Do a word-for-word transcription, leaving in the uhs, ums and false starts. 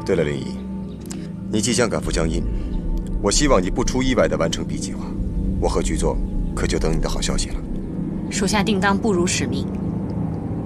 对了，林仪，你即将赶赴江阴，我希望你不出意外地完成 B 计划。我和局座可就等你的好消息了。 属下定当不辱使命，